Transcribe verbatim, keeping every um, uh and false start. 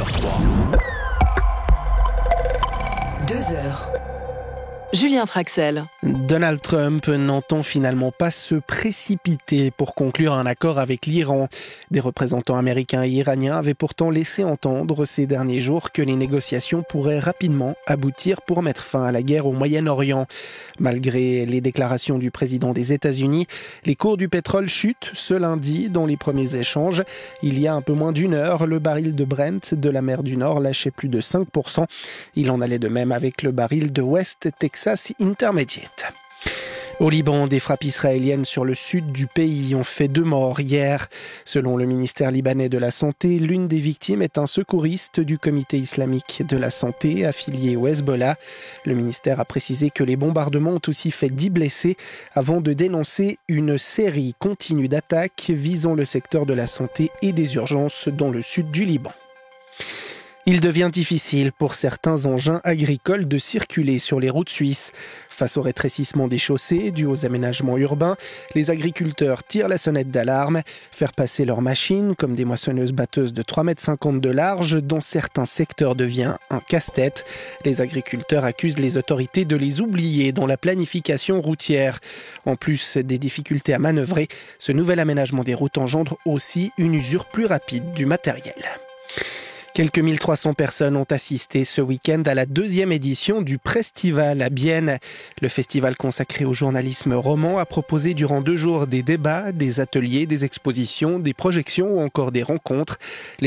heures trois. Deux heures. Julien Traxel. Donald Trump n'entend finalement pas se précipiter pour conclure un accord avec l'Iran. Des représentants américains et iraniens avaient pourtant laissé entendre ces derniers jours que les négociations pourraient rapidement aboutir pour mettre fin à la guerre au Moyen-Orient. Malgré les déclarations du président des États-Unis, les cours du pétrole chutent ce lundi dans les premiers échanges. Il y a un peu moins d'une heure, le baril de Brent de la mer du Nord lâchait plus de cinq pour cent. Il en allait de même avec le baril de West Texas Intermediate. Au Liban, des frappes israéliennes sur le sud du pays ont fait deux morts hier. Selon le ministère libanais de la Santé, l'une des victimes est un secouriste du Comité islamique de la santé affilié au Hezbollah. Le ministère a précisé que les bombardements ont aussi fait dix blessés avant de dénoncer une série continue d'attaques visant le secteur de la santé et des urgences dans le sud du Liban. Il devient difficile pour certains engins agricoles de circuler sur les routes suisses. Face au rétrécissement des chaussées dû aux aménagements urbains, les agriculteurs tirent la sonnette d'alarme. Faire passer leurs machines, comme des moissonneuses-batteuses de trois mètres cinquante de large, dans certains secteurs devient un casse-tête. Les agriculteurs accusent les autorités de les oublier dans la planification routière. En plus des difficultés à manœuvrer, ce nouvel aménagement des routes engendre aussi une usure plus rapide du matériel. Quelques mille trois cents personnes ont assisté ce week-end à la deuxième édition du Prestival à Bienne. Le festival consacré au journalisme roman a proposé durant deux jours des débats, des ateliers, des expositions, des projections ou encore des rencontres. Les